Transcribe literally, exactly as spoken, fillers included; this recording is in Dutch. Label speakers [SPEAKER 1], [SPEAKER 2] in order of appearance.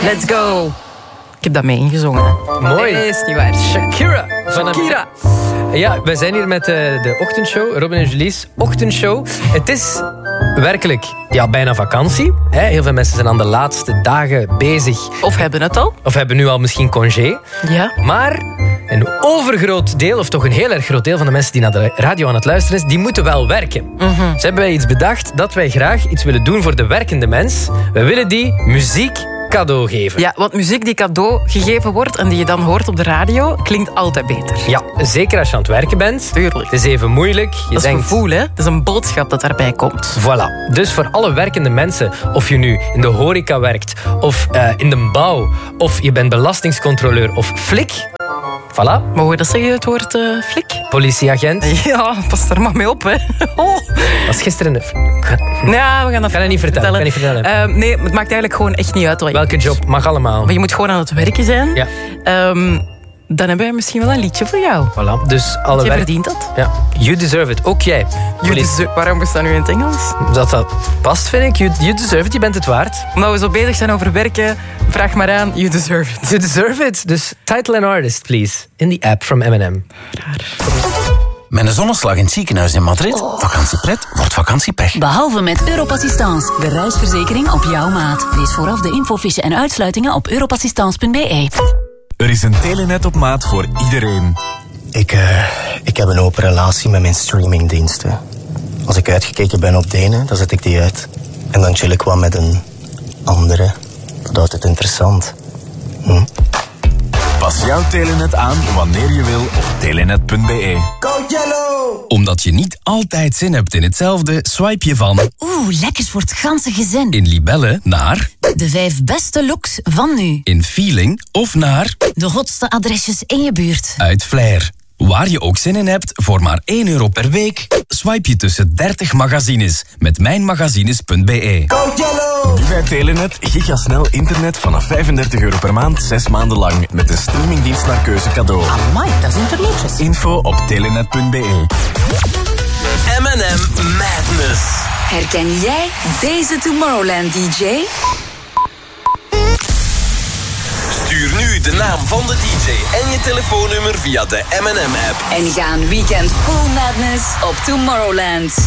[SPEAKER 1] Let's go. Ik heb dat mee ingezongen.
[SPEAKER 2] Mooi.
[SPEAKER 1] Nee, is niet waar.
[SPEAKER 2] Shakira.
[SPEAKER 1] Shakira.
[SPEAKER 2] Ja, wij zijn hier met de, de ochtendshow. Robin en Julie's ochtendshow. Het is werkelijk ja, bijna vakantie. Hè? Heel veel mensen zijn aan de laatste dagen bezig.
[SPEAKER 1] Of hebben het al.
[SPEAKER 2] Of hebben nu al misschien congé.
[SPEAKER 1] Ja.
[SPEAKER 2] Maar een overgroot deel, of toch een heel erg groot deel van de mensen die naar de radio aan het luisteren is, die moeten wel werken.
[SPEAKER 1] Mm-hmm.
[SPEAKER 2] Dus hebben wij iets bedacht dat wij graag iets willen doen voor de werkende mens. Wij willen die muziek cadeau geven.
[SPEAKER 1] Ja, want muziek die cadeau gegeven wordt en die je dan hoort op de radio, klinkt altijd beter.
[SPEAKER 2] Ja, zeker als je aan het werken bent.
[SPEAKER 1] Tuurlijk.
[SPEAKER 2] Het is even moeilijk. Je
[SPEAKER 1] Dat is
[SPEAKER 2] denkt,
[SPEAKER 1] gevoel, hè? Dat is een boodschap dat daarbij komt.
[SPEAKER 2] voilà. Dus voor alle werkende mensen, of je nu in de horeca werkt, of uh, in de bouw, of je bent belastingscontroleur of flik. Voilà.
[SPEAKER 1] Mogen we dat zeggen, het woord uh, flik?
[SPEAKER 2] Politieagent.
[SPEAKER 1] Ja, pas er maar mee op, hè. Oh.
[SPEAKER 2] Was gisteren...
[SPEAKER 1] Ja, we gaan dat
[SPEAKER 2] Ga dat niet vertellen. Ga niet vertellen.
[SPEAKER 1] Uh, nee, het maakt eigenlijk gewoon echt niet uit wat je
[SPEAKER 2] Welke
[SPEAKER 1] doet.
[SPEAKER 2] job? Mag allemaal.
[SPEAKER 1] Maar je moet gewoon aan het werken zijn.
[SPEAKER 2] Ja.
[SPEAKER 1] Um, dan hebben wij misschien wel een liedje voor jou.
[SPEAKER 2] Voilà. Dus alle
[SPEAKER 1] Je
[SPEAKER 2] werk...
[SPEAKER 1] verdient dat.
[SPEAKER 2] Ja. You deserve it. Ook jij.
[SPEAKER 1] You deserve... Waarom is dat nu in het Engels?
[SPEAKER 2] Dat dat past, vind ik. You, you deserve it. Je bent het waard.
[SPEAKER 1] Omdat we zo bezig zijn over werken, vraag maar aan. You deserve it.
[SPEAKER 2] You deserve it. Dus title and artist, please. In the app from M and M.
[SPEAKER 1] Raar.
[SPEAKER 3] Met een zonneslag in het ziekenhuis in Madrid. Vakantiepret wordt vakantiepech.
[SPEAKER 4] Behalve met Europassistance, de reisverzekering op jouw maat. Lees vooraf de infofiche en uitsluitingen op europassistance punt b e.
[SPEAKER 5] Er is een Telenet op maat voor iedereen.
[SPEAKER 6] Ik, uh, ik heb een open relatie met mijn streamingdiensten. Als ik uitgekeken ben op de ene, dan zet ik die uit. En dan chill ik wat met een andere. Dat houdt het interessant. Hm?
[SPEAKER 5] Pas jouw Telenet aan wanneer je wil op telenet punt b e.
[SPEAKER 6] Go Yellow!
[SPEAKER 5] Omdat je niet altijd zin hebt in hetzelfde, swipe je van
[SPEAKER 4] Oeh, lekkers voor het ganse gezin.
[SPEAKER 5] in Libelle naar
[SPEAKER 4] De vijf beste looks van nu.
[SPEAKER 5] in Feeling of naar
[SPEAKER 4] De hotste adresjes in je buurt.
[SPEAKER 5] uit Flair. Waar je ook zin in hebt, voor maar één euro per week, swipe je tussen dertig magazines met mijnmagazines punt b e.
[SPEAKER 6] Go Yellow!
[SPEAKER 5] Nu bij Telenet gigasnel internet vanaf vijfendertig euro per maand, zes maanden lang, met een streamingdienst naar keuze cadeau.
[SPEAKER 4] Amai, dat is internetjes.
[SPEAKER 5] Info op telenet punt b e.
[SPEAKER 7] M and M Madness.
[SPEAKER 4] Herken jij deze Tomorrowland D J?
[SPEAKER 7] Stuur nu de naam van de D J en je telefoonnummer via de M and M app.
[SPEAKER 4] En ga een weekend full madness op Tomorrowland.